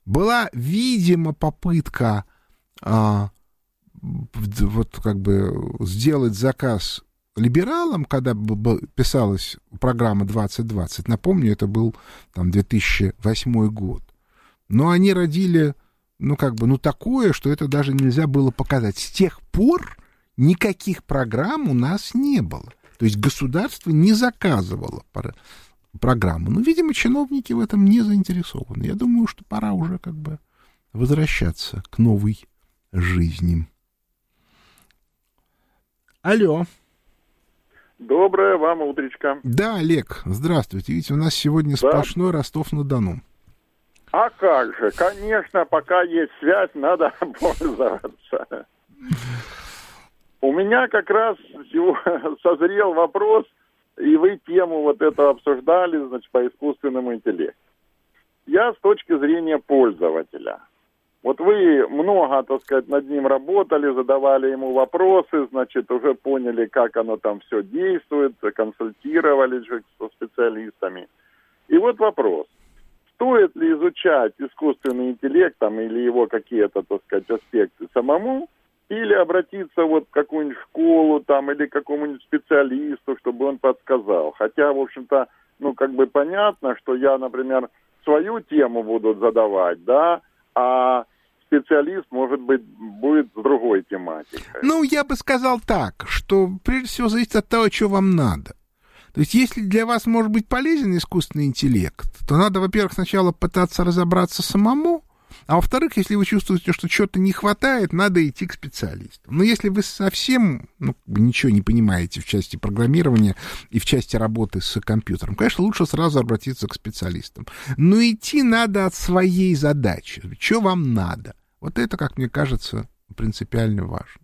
Была, видимо, попытка вот как бы сделать заказ либералам, когда писалась программа 2020. Напомню, это был там 2008 год. Но они родили, такое, что это даже нельзя было показать. С тех пор никаких программ у нас не было. То есть государство не заказывало программу. Но, видимо, чиновники в этом не заинтересованы. Я думаю, что пора уже как бы возвращаться к новой жизни. Алло. Доброе вам утречко. Да, Олег, здравствуйте. Видите, у нас сегодня сплошной Ростов-на-Дону. А как же, конечно, пока есть связь, надо пользоваться. У меня как раз созрел вопрос, и вы тему вот эту обсуждали, значит, по искусственному интеллекту. Я с точки зрения пользователя. Вот вы много, так сказать, над ним работали, задавали ему вопросы, значит, уже поняли, как оно там все действует, консультировались же со специалистами. И вот вопрос. Стоит ли изучать искусственный интеллект там, или его какие-то, так сказать, аспекты самому, или обратиться вот в какую-нибудь школу там, или к какому-нибудь специалисту, чтобы он подсказал. Хотя, в общем-то, понятно, что я, например, свою тему буду задавать, да, а специалист, может быть, будет с другой тематикой. Я бы сказал так, что прежде всего зависит от того, что вам надо. То есть, если для вас может быть полезен искусственный интеллект, то надо, во-первых, сначала пытаться разобраться самому, а во-вторых, если вы чувствуете, что чего-то не хватает, надо идти к специалисту. Но если вы совсем ничего не понимаете в части программирования и в части работы с компьютером, конечно, лучше сразу обратиться к специалистам. Но идти надо от своей задачи. Что вам надо? Вот это, как мне кажется, принципиально важно.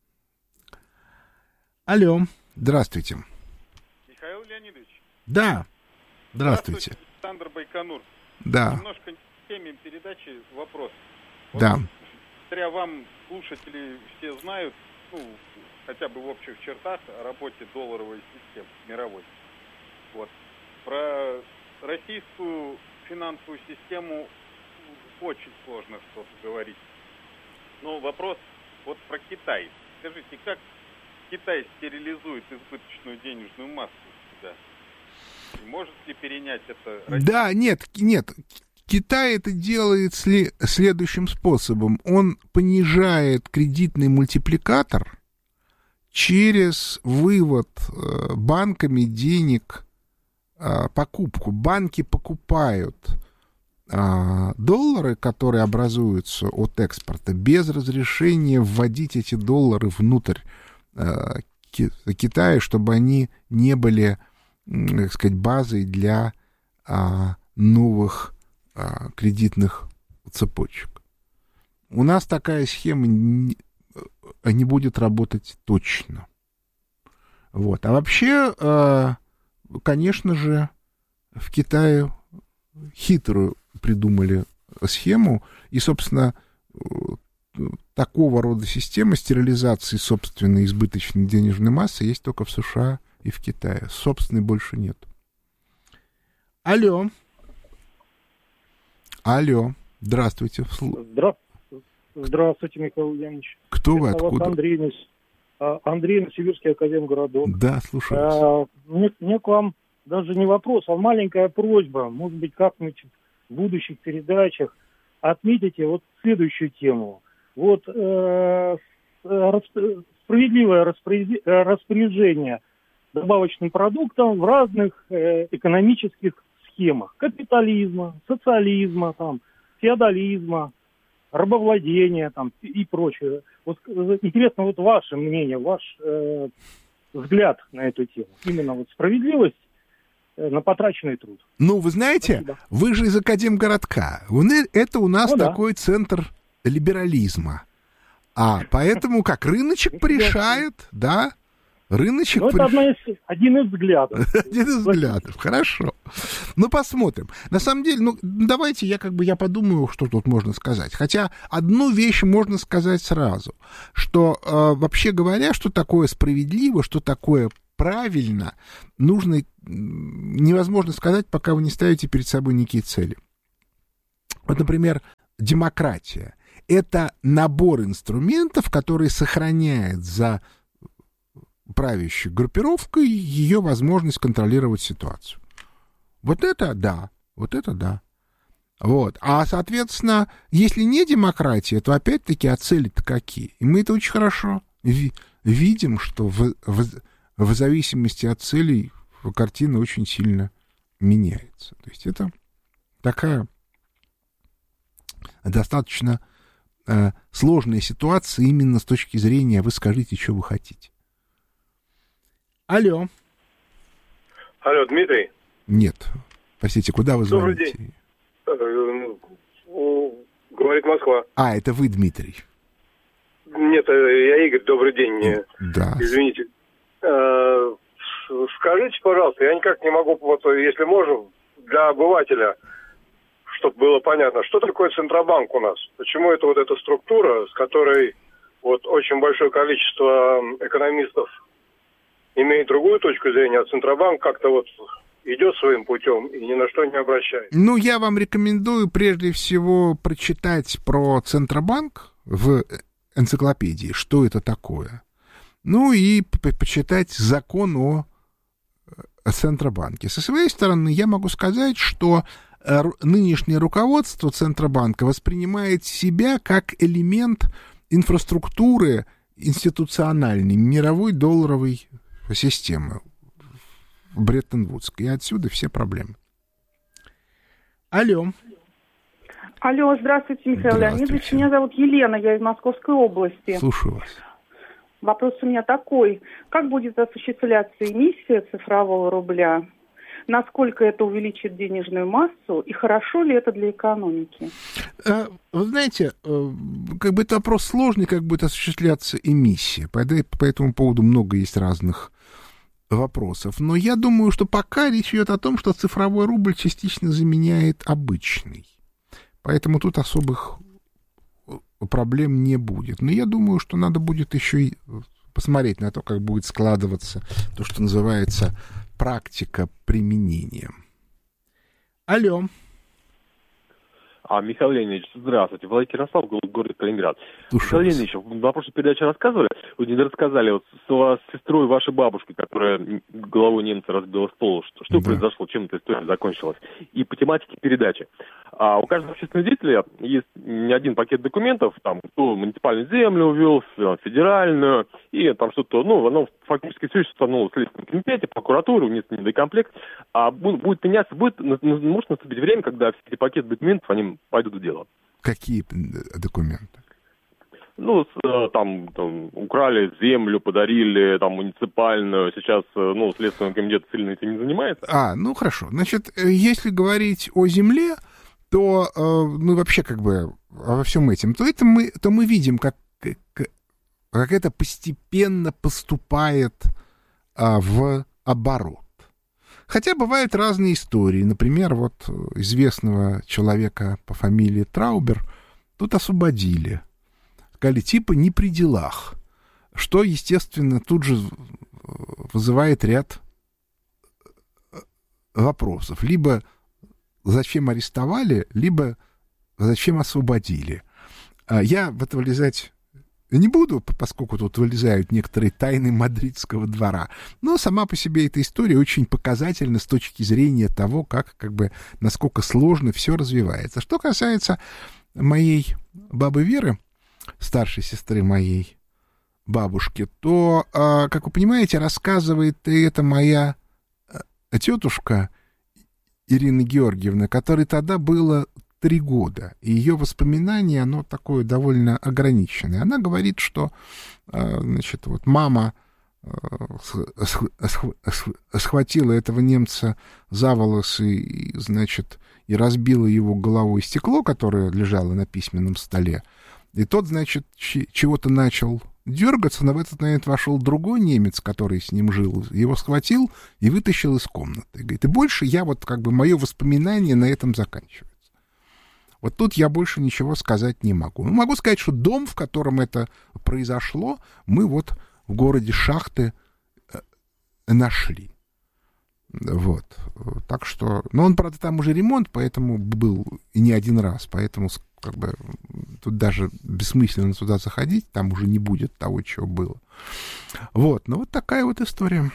Алло, здравствуйте. Михаил Леонидович. Да, здравствуйте. Александр Байконур. Да. Немножко к теме передачи вопрос. Вот, да. Благодаря вам слушатели все знают, хотя бы в общих чертах, о работе долларовой системы мировой. Вот. Про российскую финансовую систему очень сложно что-то говорить. Но вопрос вот про Китай. Скажите, как Китай стерилизует избыточную денежную массу у себя? Может ли перенять это Россия? Да, нет. Китай это делает следующим способом. Он понижает кредитный мультипликатор через вывод банками денег, покупку. Банки покупают доллары, которые образуются от экспорта, без разрешения вводить эти доллары внутрь Китая, чтобы они не были, так сказать, базой для новых кредитных цепочек. У нас такая схема не будет работать точно. Вот. А вообще, конечно же, в Китае хитрую придумали схему, и, собственно, такого рода система стерилизации собственной избыточной денежной массы есть только в США и в Китае. Собственной больше нет. Алло, здравствуйте. Здравствуйте, Михаил Леонидович. Кто вы, откуда? Андрей, Новосибирский академгородок. Да, слушаю. Мне к вам даже не вопрос, а маленькая просьба. Может быть, как-нибудь в будущих передачах отметите вот следующую тему. Вот справедливое распоряжение добавочным продуктом в разных экономических схемах. Капитализма, социализма, феодализма, рабовладения и прочее. Вот интересно вот ваше мнение, ваш взгляд на эту тему. Именно вот справедливость на потраченный труд. Вы знаете, спасибо. Вы же из Академгородка. Это у нас такой центр либерализма. Поэтому как рыночек порешает, да? Рыночек это один из взглядов. Один из взглядов, хорошо. Посмотрим. На самом деле, давайте я подумаю, что тут можно сказать. Хотя одну вещь можно сказать сразу, что вообще говоря, что такое справедливо, что такое правильно, невозможно сказать, пока вы не ставите перед собой некие цели. Вот, например, демократия. Это набор инструментов, который сохраняет за правящей группировкой ее возможность контролировать ситуацию. Вот это да, вот это да. Вот. А, соответственно, если не демократия, то опять-таки цели-то какие? И мы это очень хорошо видим, что в зависимости от целей картина очень сильно меняется. То есть это такая достаточно сложная ситуация именно с точки зрения «вы скажите, что вы хотите». Алло. Алло, Дмитрий? Нет. Простите, куда вы звоните? Добрый день. Говорит Москва. Это вы, Дмитрий. Нет, я Игорь, добрый день. Да. Извините. Скажите, пожалуйста, я никак не могу, вот, если можно, для обывателя, чтобы было понятно, что такое Центробанк у нас? Почему это вот эта структура, с которой вот очень большое количество экономистов имеет другую точку зрения, а Центробанк как-то вот идет своим путем и ни на что не обращает? Ну, я вам рекомендую прежде всего прочитать про Центробанк в энциклопедии, что это такое. Ну и почитать закон о Центробанке. Со своей стороны я могу сказать, что нынешнее руководство Центробанка воспринимает себя как элемент инфраструктуры институциональной мировой долларовой системы Бреттон-Вудской. И отсюда все проблемы. Алло. Алло, здравствуйте, Михаил Леонидович. Меня зовут Елена, я из Московской области. Слушаю вас. Вопрос у меня такой. Как будет осуществляться эмиссия цифрового рубля? Насколько это увеличит денежную массу? И хорошо ли это для экономики? Вы знаете, как бы это вопрос сложный, как будет осуществляться эмиссия. По этому поводу много есть разных вопросов. Но я думаю, что пока речь идет о том, что цифровой рубль частично заменяет обычный. Поэтому тут особых проблем не будет. Но я думаю, что надо будет еще и посмотреть на то, как будет складываться то, что называется практика применения. Алло. Михаил Леонидович, здравствуйте. Владимир Ярослав, город Калининград. Слушаю Михаил Леонидович, на прошлой передаче рассказывали, вы не рассказали, вот с сестрой вашей бабушки, которая головой немца разбила стол, что произошло, чем эта история закончилась. И по тематике передачи. У каждого общественного деятеля есть не один пакет документов, там, кто муниципальную землю увел, федеральную, и там что-то, оно фактически все становилось в Следственном комитете, прокуратуре, есть недокомплект. Будет меняться, может наступить время, когда все эти пакеты документов, они пойдут в дело. Какие документы? Там украли землю, подарили, там, муниципальную, сейчас, Следственный комитет сильно этим не занимается. Хорошо. Значит, если говорить о земле, то, вообще, как бы, во всем этом, то мы видим, как это постепенно поступает в оборот. Хотя бывают разные истории. Например, вот известного человека по фамилии Траубер тут освободили. Сказали, типа, не при делах. Что, естественно, тут же вызывает ряд вопросов. Либо зачем арестовали, либо зачем освободили. Я в это влезать не буду, поскольку тут вылезают некоторые тайны мадридского двора. Но сама по себе эта история очень показательна с точки зрения того, насколько сложно все развивается. Что касается моей бабы Веры, старшей сестры моей бабушки, то, как вы понимаете, рассказывает это моя тетушка Ирина Георгиевна, которой тогда было 3 года, и ее воспоминание, оно такое довольно ограниченное. Она говорит, что, мама схватила этого немца за волосы и разбила его головой стекло, которое лежало на письменном столе. И тот, чего-то начал дергаться, но в этот момент вошел другой немец, который с ним жил, его схватил и вытащил из комнаты. Говорит, и больше мое воспоминание на этом заканчивается. Вот тут я больше ничего сказать не могу. Могу сказать, что дом, в котором это произошло, мы вот в городе Шахты нашли. Вот. Так что... Но он, правда, там уже ремонт, поэтому был и не один раз. Поэтому как бы тут даже бессмысленно туда заходить, там уже не будет того, чего было. Вот, ну вот такая вот история.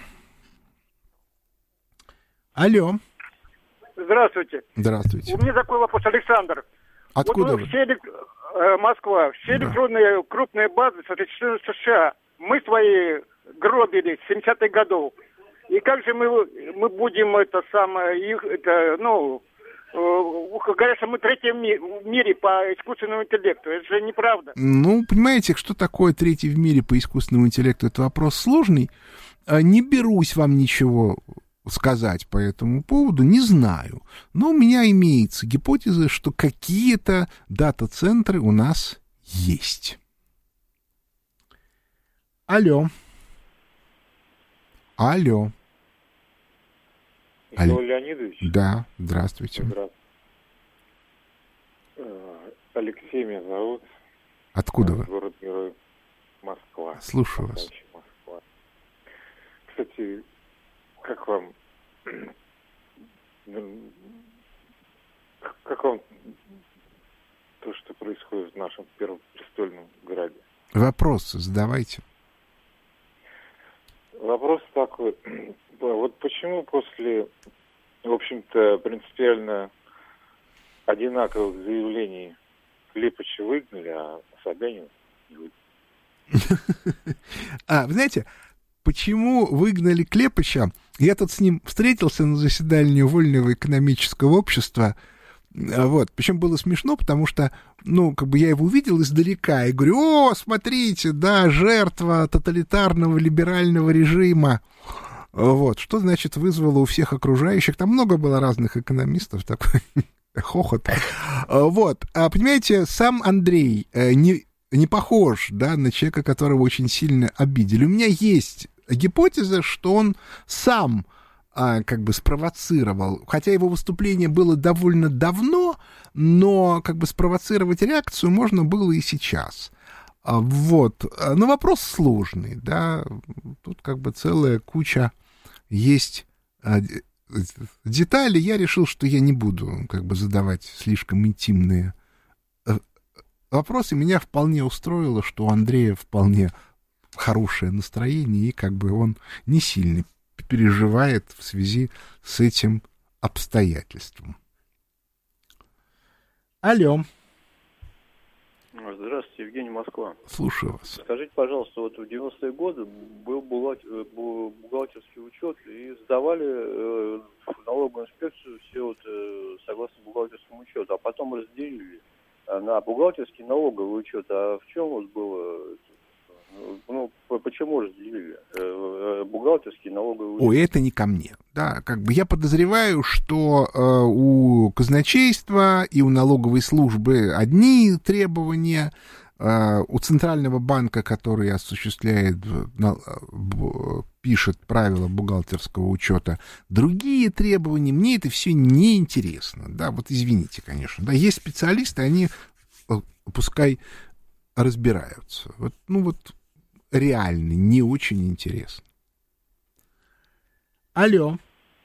Алло. Здравствуйте. Здравствуйте. У меня такой вопрос, Александр. Откуда вот вы? Москва. Все электронные крупные базы существуют в США. Мы свои гробили с 70-х годов. И как же мы будем это самое, их, это, ну, говорят, что мы третьи в мире по искусственному интеллекту. Это же неправда. Ну, понимаете, что такое третий в мире по искусственному интеллекту? Это вопрос сложный. Не берусь вам ничего сказать по этому поводу, не знаю. Но у меня имеется гипотеза, что какие-то дата-центры у нас есть. Алло. Алло. Николай Леонидович? Да, здравствуйте. Алексей меня зовут. Откуда вы? Город-герой Москва. Слушаю вас. Москва. Кстати, как вам то, что происходит в нашем первопрестольном граде? Вопросы задавайте. Вопрос такой. Вот почему после, в общем-то, принципиально одинаковых заявлений Клепича выгнали, а Собянина не выгнали? Вы знаете, почему выгнали Клепича? Я тут с ним встретился на заседании Вольного экономического общества. Вот. Причем было смешно, потому что, ну, как бы я его увидел издалека и говорю: о, смотрите, да, жертва тоталитарного либерального режима. Вот. Что, значит, вызвало у всех окружающих? Там много было разных экономистов, такой хохот. Вот. А понимаете, сам Андрей не похож, да, на человека, которого очень сильно обидели. У меня есть гипотеза, что он сам как бы спровоцировал, хотя его выступление было довольно давно, но как бы спровоцировать реакцию можно было и сейчас. Вот. Но вопрос сложный, да, тут как бы целая куча есть деталей. Я решил, что я не буду как бы задавать слишком интимные вопросы. Меня вполне устроило, что у Андрея вполне хорошее настроение, и как бы он не сильно переживает в связи с этим обстоятельством. Алло. Здравствуйте, Евгений, Москва. Слушаю вас. Скажите, пожалуйста, вот в 90-е годы был бухгалтерский учет, и сдавали в налоговую инспекцию все вот согласно бухгалтерскому учету, а потом разделили на бухгалтерский налоговый учет. А в чем вот было... Ну, почему разделили бухгалтерский налоговый учет? Ой, это не ко мне. Да, как бы я подозреваю, что у казначейства и у налоговой службы одни требования, у Центрального банка, который осуществляет, пишет правила бухгалтерского учета, другие требования. Мне это все неинтересно. Да, вот извините, конечно. Да, есть специалисты, они пускай разбираются. Вот, ну вот реально не очень интересно. Алло.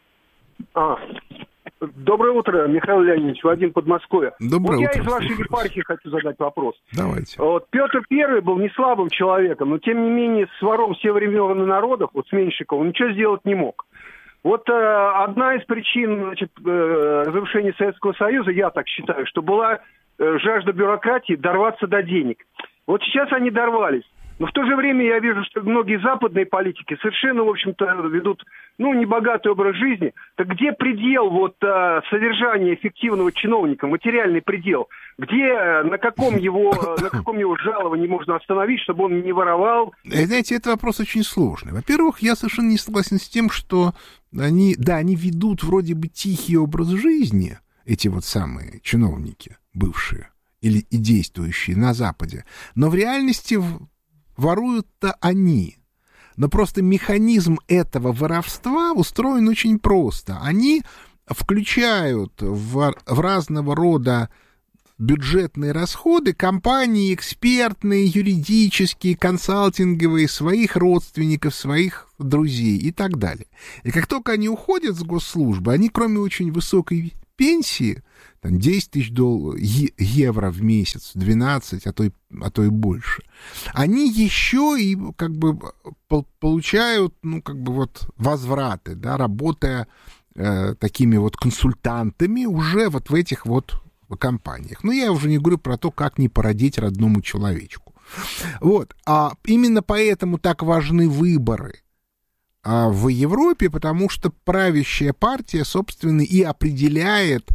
Доброе утро, Михаил Леонидович, Вадим, Подмосковье. Доброе утро. Я из вашей епархии хочу задать вопрос. Давайте. Вот Петр I был не слабым человеком, но тем не менее с вором всех времен и народов, вот с Меньшиковым, ничего сделать не мог. Вот одна из причин, значит, разрушения Советского Союза, я так считаю, что была жажда бюрократии дорваться до денег. Вот сейчас они дорвались. Но в то же время я вижу, что многие западные политики совершенно, в общем-то, ведут, ну, небогатый образ жизни. Так где предел вот содержания эффективного чиновника, материальный предел? Где, на каком его жаловании можно остановить, чтобы он не воровал? Знаете, это вопрос очень сложный. Во-первых, я совершенно не согласен с тем, что они ведут вроде бы тихий образ жизни, эти вот самые чиновники, бывшие или и действующие на Западе. Но в реальности воруют-то они. Но просто механизм этого воровства устроен очень просто. Они включают в разного рода бюджетные расходы компании экспертные, юридические, консалтинговые, своих родственников, своих друзей и так далее. И как только они уходят с госслужбы, они, кроме очень высокой пенсии, там, 10 тысяч евро в месяц, 12, а то и больше, они еще и как бы получают, ну, как бы вот возвраты, да, работая такими вот консультантами уже вот в этих вот компаниях. Но я уже не говорю про то, как не породить родному человечку. Вот. А именно поэтому так важны выборы в Европе, потому что правящая партия, собственно, и определяет,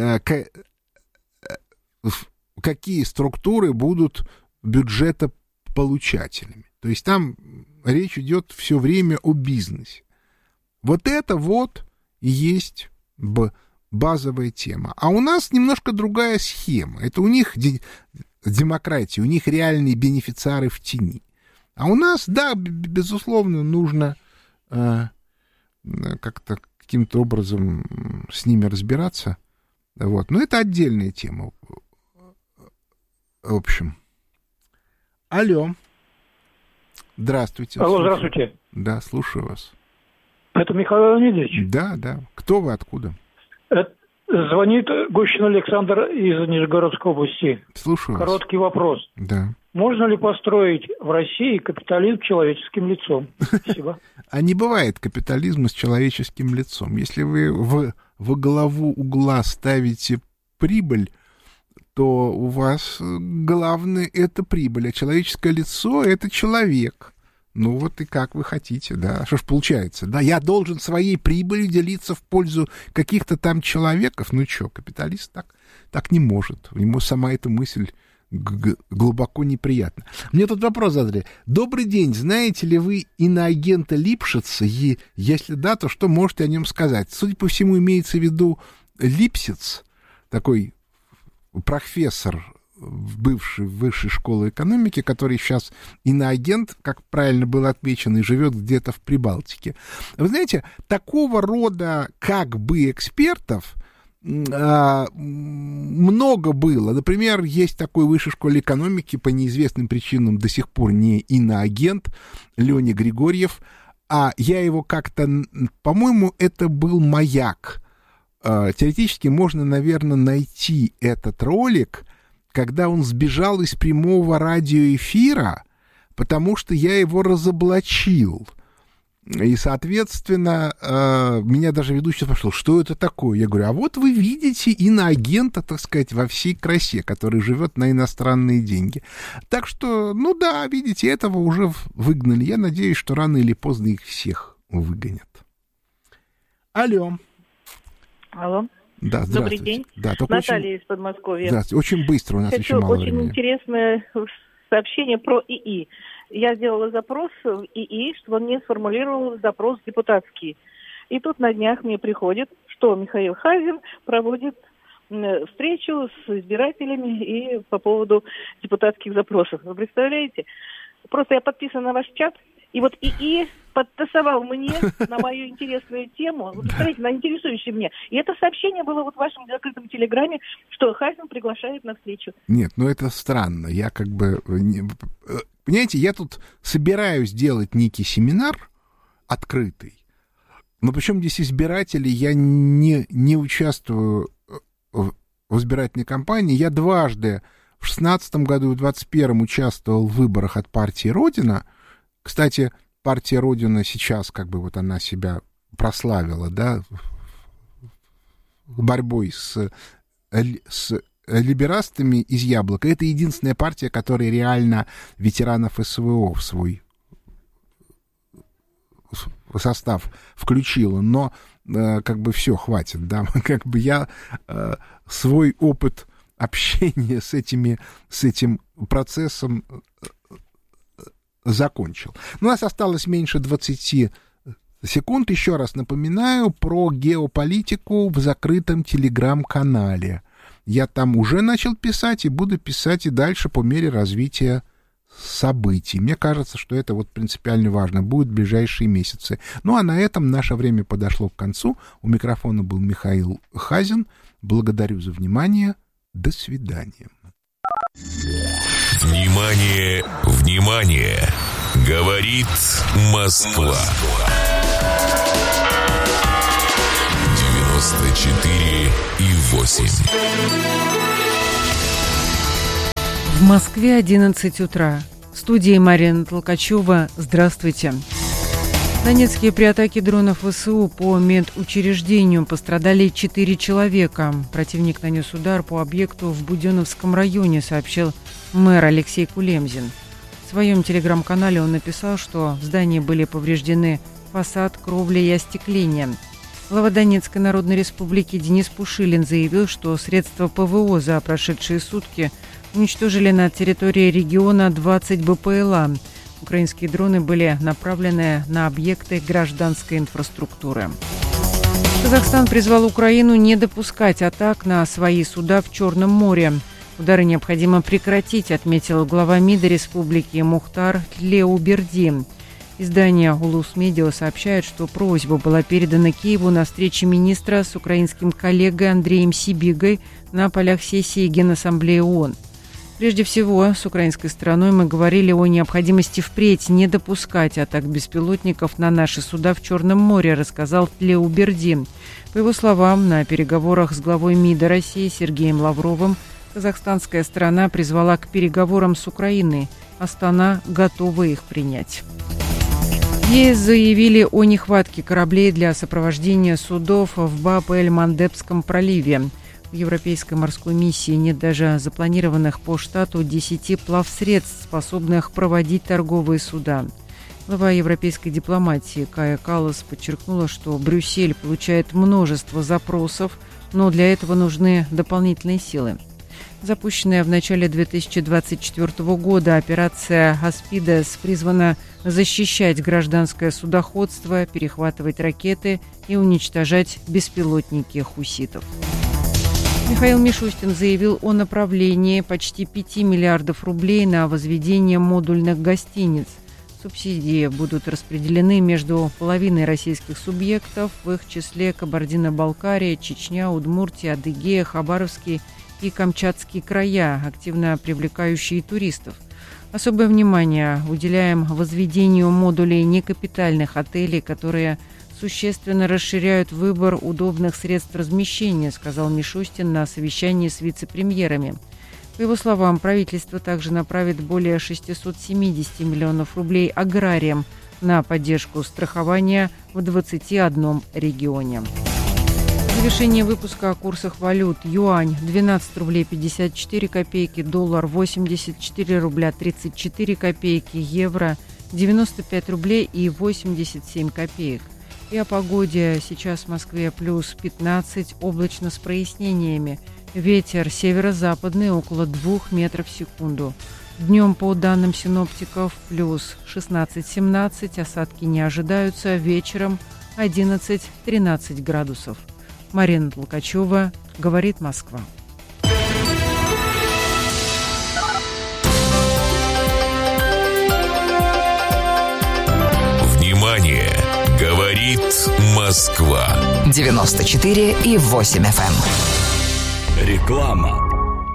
какие структуры будут бюджетополучателями. То есть там речь идет все время о бизнесе. Вот это вот и есть базовая тема. А у нас немножко другая схема. Это у них демократия, у них реальные бенефициары в тени. А у нас, да, безусловно, нужно как-то каким-то образом с ними разбираться. Вот. Но это отдельная тема. В общем. Алло. Здравствуйте. Алло, здравствуйте. Да, слушаю вас. Это Михаил Леонидович? Да, да. Кто вы, откуда? Звонит Гущин Александр из Нижегородской области. Слушаю вас. Короткий вопрос. Да. Можно ли построить в России капитализм человеческим лицом? Спасибо. А не бывает капитализма с человеческим лицом. Если вы во главу угла ставите прибыль, то у вас главное — это прибыль, а человеческое лицо — это человек. Ну вот и как вы хотите, да. Что ж получается, да, я должен своей прибылью делиться в пользу каких-то там человеков. Ну что, капиталист так не может. Ему сама эта мысль глубоко неприятна. Мне тут вопрос задали. Добрый день, знаете ли вы иноагента Липшица? И если да, то что можете о нем сказать? Судя по всему, имеется в виду Липсиц, такой профессор, бывший высшей школы экономики, который сейчас иноагент, как правильно было отмечено, и живет где-то в Прибалтике. Вы знаете, такого рода как бы экспертов много было. Например, есть такой в высшей школе экономики, по неизвестным причинам до сих пор не иноагент, Леня Григорьев, а я его как-то, по-моему, это был «Маяк». Теоретически можно, наверное, найти этот ролик, когда он сбежал из прямого радиоэфира, потому что я его разоблачил. И, соответственно, меня даже ведущий спрашивал, что это такое? Я говорю, а вот вы видите иноагента, так сказать, во всей красе, который живет на иностранные деньги. Так что, ну да, видите, этого уже выгнали. Я надеюсь, что рано или поздно их всех выгонят. Алло. Алло. Да, добрый день. Да, Наталья из Подмосковья. Здравствуйте. Очень быстро, у нас Хочу еще мало очень времени. Интересное сообщение про ИИ. Я сделала запрос в ИИ, чтобы он мне сформулировал запрос депутатский. И тут на днях мне приходит, что Михаил Хазин проводит встречу с избирателями и по поводу депутатских запросов. Вы представляете? Просто я подписана на ваш чат, и вот ИИ подтасовал мне на мою интересную тему, вы представляете, на интересующую мне. И это сообщение было вот в вашем закрытом телеграме, что Хазин приглашает на встречу. Нет, ну это странно. Я как бы... Понимаете, я тут собираюсь делать некий семинар открытый, но причем здесь избиратели, я не участвую в избирательной кампании. Я дважды в 2016 году и в 2021 участвовал в выборах от партии «Родина». Кстати, партия «Родина» сейчас как бы вот она себя прославила, да, борьбой с либерастами из «Яблока». Это единственная партия, которая реально ветеранов СВО в свой состав включила. Но как бы все, хватит, да, как бы я свой опыт общения с этим процессом закончил. У нас осталось меньше 20 секунд. Еще раз напоминаю про геополитику в закрытом телеграм-канале. Я там уже начал писать и буду писать и дальше по мере развития событий. Мне кажется, что это вот принципиально важно будет в ближайшие месяцы. Ну, а на этом наше время подошло к концу. У микрофона был Михаил Хазин. Благодарю за внимание. До свидания. Внимание, внимание! Говорит Москва. 94,8. В Москве 11 утра. В студии Марина Толкачева. Здравствуйте. В Донецке при атаке дронов ВСУ по медучреждению пострадали 4 человека. Противник нанес удар по объекту в Буденновском районе, сообщил мэр Алексей Кулемзин. В своем телеграм-канале он написал, что в здании были повреждены фасад, кровля и остекление. Глава Донецкой Народной Республики Денис Пушилин заявил, что средства ПВО за прошедшие сутки уничтожили на территории региона 20 БПЛА. Украинские дроны были направлены на объекты гражданской инфраструктуры. Казахстан призвал Украину не допускать атак на свои суда в Черном море. Удары необходимо прекратить, отметил глава МИДа республики Мухтар Тлеуберди. Издание «Улус Медиа» сообщает, что просьба была передана Киеву на встрече министра с украинским коллегой Андреем Сибигой на полях сессии Генассамблеи ООН. Прежде всего, с украинской стороной мы говорили о необходимости впредь не допускать атак беспилотников на наши суда в Черном море, рассказал Тлеуберди. По его словам, на переговорах с главой МИДа России Сергеем Лавровым казахстанская сторона призвала к переговорам с Украиной. Астана готова их принять. В ЕС заявили о нехватке кораблей для сопровождения судов в Баб-эль-Мандебском проливе. В Европейской морской миссии нет даже запланированных по штату 10 плавсредств, способных проводить торговые суда. Глава европейской дипломатии Кая Каллас подчеркнула, что Брюссель получает множество запросов, но для этого нужны дополнительные силы. Запущенная в начале 2024 года операция «Аспидес» призвана защищать гражданское судоходство, перехватывать ракеты и уничтожать беспилотники хуситов. Михаил Мишустин заявил о направлении почти 5 миллиардов рублей на возведение модульных гостиниц. Субсидии будут распределены между половиной российских субъектов, в их числе Кабардино-Балкария, Чечня, Удмуртия, Адыгея, Хабаровский и Камчатские края, активно привлекающие туристов. Особое внимание уделяем возведению модулей некапитальных отелей, которые существенно расширяют выбор удобных средств размещения, сказал Мишустин на совещании с вице-премьерами. По его словам, правительство также направит более 670 миллионов рублей аграриям на поддержку страхования в 21 регионе. Завершение выпуска о курсах валют. Юань 12 рублей 54 копейки, доллар 84 рубля 34 копейки, евро 95 рублей и 87 копеек. И о погоде. Сейчас в Москве плюс 15, облачно с прояснениями. Ветер северо-западный около 2 метров в секунду. Днем, по данным синоптиков, плюс 16-17, осадки не ожидаются. Вечером 11-13 градусов. Марина Толкачева, говорит Москва. Внимание! Говорит Москва. 94,8 FM. Реклама.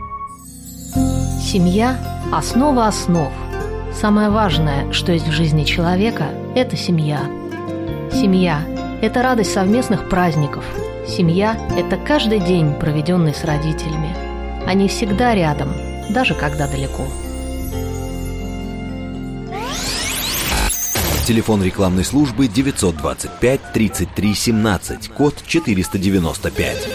Семья – основа основ. Самое важное, что есть в жизни человека – это семья. Семья – это радость совместных праздников. Семья – это каждый день, проведенный с родителями. Они всегда рядом, даже когда далеко. Телефон рекламной службы 925 33 17, код 495.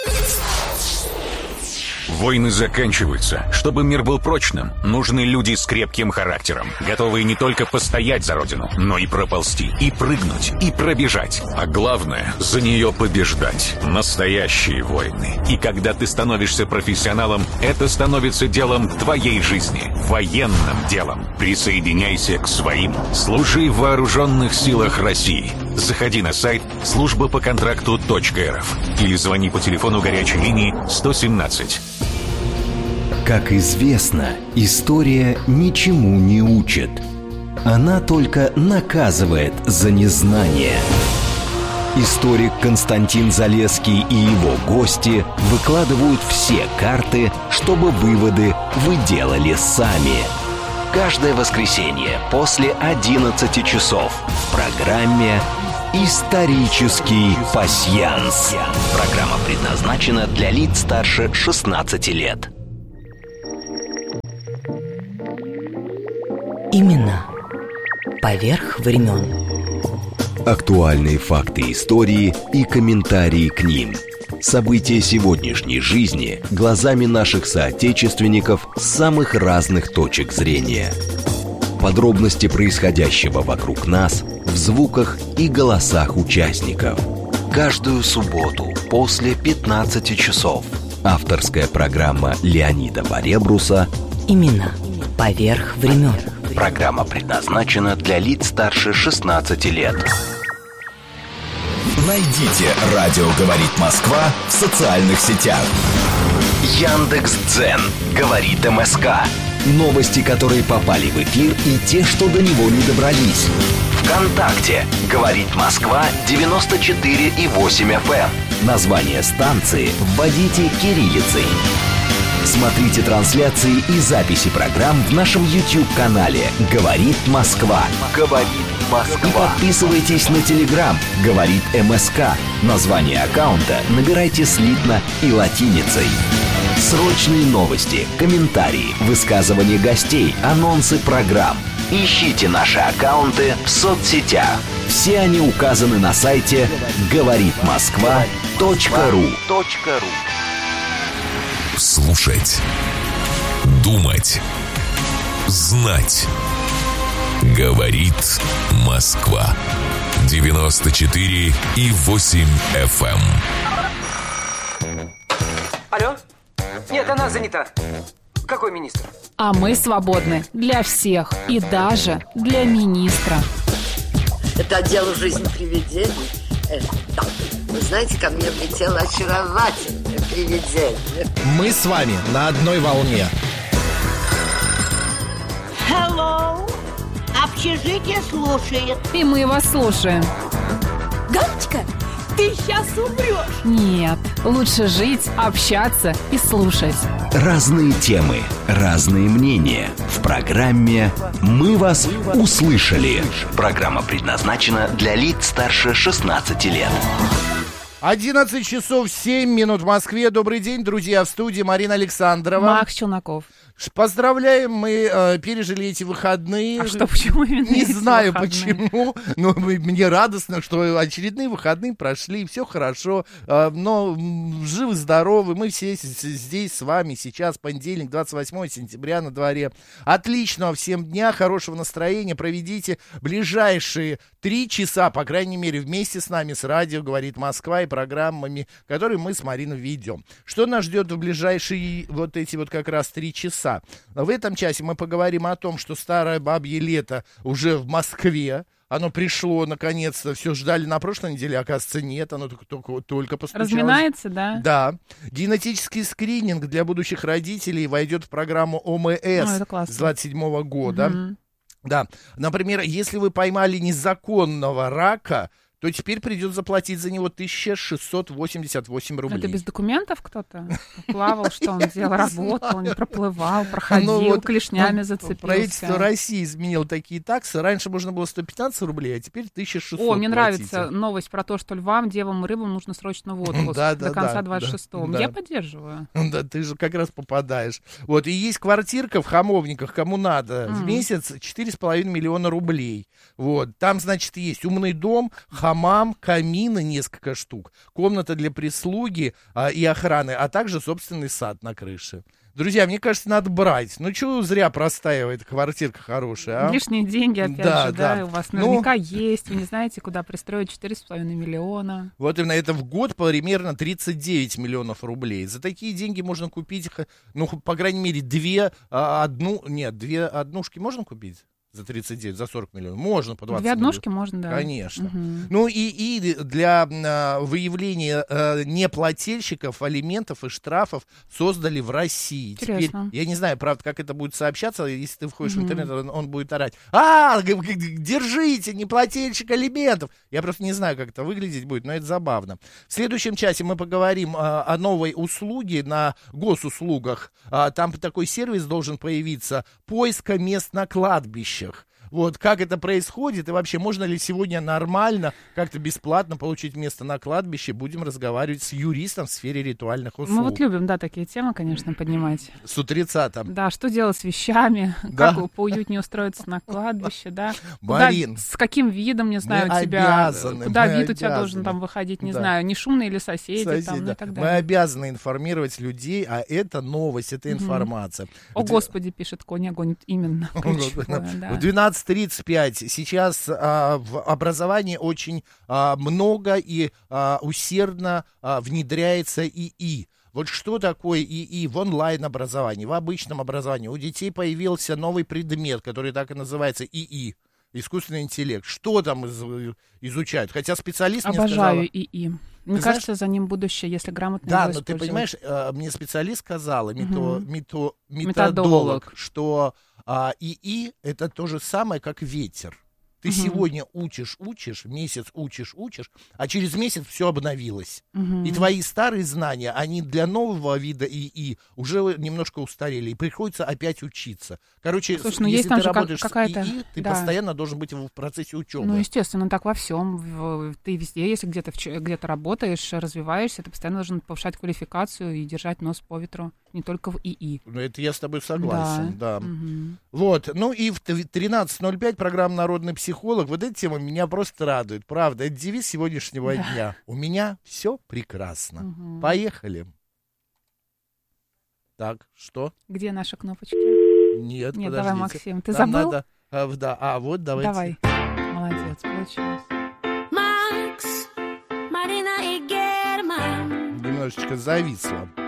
Войны заканчиваются. Чтобы мир был прочным, нужны люди с крепким характером, готовые не только постоять за родину, но и проползти, и прыгнуть, и пробежать. А главное, за нее побеждать. Настоящие войны. И когда ты становишься профессионалом, это становится делом твоей жизни, военным делом. Присоединяйся к своим. Служи в вооруженных силах России. Заходи на сайт службапоконтракту.рф или звони по телефону горячей линии 117. Как известно, история ничему не учит. Она только наказывает за незнание. Историк Константин Залесский и его гости выкладывают все карты, чтобы выводы вы делали сами. Каждое воскресенье после 11 часов в программе Исторический пасьянс. Программа предназначена для лиц старше 16 лет. Именно поверх времен. Актуальные факты истории и комментарии к ним. События сегодняшней жизни глазами наших соотечественников с самых разных точек зрения. Подробности происходящего вокруг нас в звуках и голосах участников. Каждую субботу после 15 часов. Авторская программа Леонида Баребруса Именно поверх времен. Программа предназначена для лиц старше 16 лет. Найдите «Радио говорит Москва» в социальных сетях. Яндекс.Дзен говорит МСК. Новости, которые попали в эфир, и те, что до него не добрались. ВКонтакте говорит Москва 94,8 FM. Название станции вводите кириллицей. Смотрите трансляции и записи программ в нашем YouTube-канале «Говорит Москва». «Говорит Москва». И подписывайтесь на Telegram «Говорит МСК». Название аккаунта набирайте слитно и латиницей. Срочные новости, комментарии, высказывания гостей, анонсы программ. Ищите наши аккаунты в соцсетях. Все они указаны на сайте говоритмосква.ру. Слушать, думать, знать. Говорит Москва. 94,8 FM. Алло? Нет, она занята. Какой министр? А мы свободны для всех и даже для министра. Это отдел «Жизнь привидений». Да. Вы знаете, ко мне влетело очаровательное привидение. Мы с вами на одной волне. Hello. Общежитие слушает. И мы вас слушаем. Галочка, ты сейчас умрешь. Нет, лучше жить, общаться и слушать. Разные темы, разные мнения. В программе «Мы вас услышали». Программа предназначена для лиц старше 16 лет. 11 часов 7 минут в Москве. Добрый день, друзья, в студии Марина Александрова. Макс Челноков. Поздравляем, мы пережили эти выходные. А что, почему именно Не эти знаю выходные? почему, но мне радостно, что очередные выходные прошли, все хорошо, но живы-здоровы, мы все здесь с вами сейчас, понедельник, 28 сентября на дворе. Отличного всем дня, хорошего настроения, проведите ближайшие 3 часа, по крайней мере, вместе с нами, с радио «Говорит Москва» и программами, которые мы с Мариной ведем. Что нас ждет в ближайшие вот эти вот как раз 3 часа? В этом часе мы поговорим о том, что старое бабье лето уже в Москве. Оно пришло, наконец-то. Все ждали на прошлой неделе, оказывается, нет. Оно только постучалось. Разминается, да? Да. Генетический скрининг для будущих родителей войдет в программу ОМС с 27 года. Угу. Да. Например, если вы поймали незаконного рака, то теперь придется заплатить за него 1688 рублей. Это без документов кто-то плавал, что он делал, работал, не проплывал, проходил, клешнями зацепился. Правительство России изменило такие таксы. Раньше можно было 115 рублей, а теперь 1600. О, мне нравится новость про то, что львам, девам и рыбам нужно срочно в отпуск до конца 26-го. Я поддерживаю. Да, ты же как раз попадаешь. Вот, и есть квартирка в Хамовниках, кому надо, в месяц 4,5 миллиона рублей. Вот, там, значит, есть умный дом, хамам, камины несколько штук, комната для прислуги и охраны, а также собственный сад на крыше. Друзья, мне кажется, надо брать. Ну, чего зря простаивает квартирка хорошая, а? Лишние деньги, опять же, да, у вас наверняка есть. Вы не знаете, куда пристроить 4,5 миллиона. Вот именно это в год примерно 39 миллионов рублей. За такие деньги можно купить, ну, по крайней мере, две однушки можно купить? За 39, за 40 миллионов. Можно по 20 Две однушки миллионов. Можно, да. Конечно. Угу. Ну и для выявления неплательщиков алиментов и штрафов создали в России. Интересно. Теперь, я не знаю, правда, как это будет сообщаться, если ты входишь в интернет, он будет орать. Держите, неплательщик алиментов. Я просто не знаю, как это выглядеть будет, но это забавно. В следующем часе мы поговорим о новой услуге на госуслугах. Там такой сервис должен появиться — поиска мест на кладбищах. Вот, как это происходит, и вообще, можно ли сегодня нормально, как-то бесплатно получить место на кладбище, будем разговаривать с юристом в сфере ритуальных услуг. Мы вот любим, да, такие темы, конечно, поднимать. С утреца там. Да, что делать с вещами, да. Как поуютнее устроиться на кладбище, да. Марин, куда, с каким видом, не знаю, у тебя, куда вид у тебя должен там выходить, не знаю, не шумные ли соседи там, да. и так далее. Мы обязаны информировать людей, а это новость, это информация. О, Господи, пишет Коня, гонит именно. В 12:35 сейчас в образовании очень много и усердно внедряется ИИ. Вот что такое ИИ в онлайн-образовании, в обычном образовании? У детей появился новый предмет, который так и называется ИИ. Искусственный интеллект. Что там изучают? Хотя специалист мне сказал... Обожаю ИИ. Мне кажется, за ним будущее, если грамотно его использовать. Да, но ты понимаешь, мне специалист сказала, методолог, что ИИ — это то же самое, как ветер. Ты сегодня учишь, месяц учишь, а через месяц все обновилось. И твои старые знания, они для нового вида ИИ уже немножко устарели, и приходится опять учиться. Короче, слушай, если ты работаешь с ИИ, ты постоянно должен быть в процессе учебы. Ну, естественно, так во всем. Ты везде, если где-то работаешь, развиваешься, ты постоянно должен повышать квалификацию и держать нос по ветру, не только в ИИ. Ну, это я с тобой согласен, да. Вот, ну и в 13:05 программа «Народный психолог». Вот эта тема меня просто радует, правда. Это девиз сегодняшнего дня. У меня все прекрасно. Поехали. Так, что? Где наша кнопочка? Нет, подождите. Давай, Максим, ты нам забыл? Надо, вот, давайте. Давай. Молодец, получилось. Макс, Марина и Герман. Немножечко зависло.